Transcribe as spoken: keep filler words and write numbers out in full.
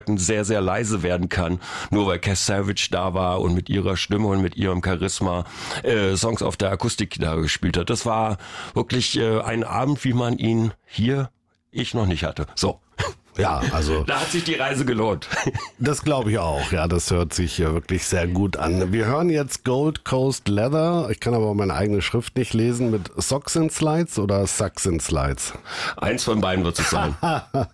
sehr, sehr leise werden kann, nur weil Cass Savage da war und mit ihrer Stimme und mit ihrem Charisma äh, Songs auf der Akustikgitarre gespielt hat. Das war wirklich äh, ein Abend, wie man ihn hier, ich noch nicht hatte. So. Ja, also da hat sich die Reise gelohnt. Das glaube ich auch. Ja, das hört sich wirklich sehr gut an. Wir hören jetzt Gold Coast Leather. Ich kann aber meine eigene Schrift nicht lesen. Mit Socks and Slides oder Sucks and Slides? Eins von beiden wird es sein.